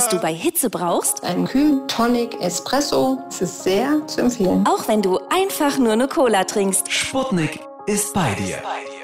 was du bei Hitze brauchst? Ein Kühl-Tonic Espresso. Es ist sehr zu empfehlen. Auch wenn du einfach nur eine Cola trinkst. Sputnik ist bei dir.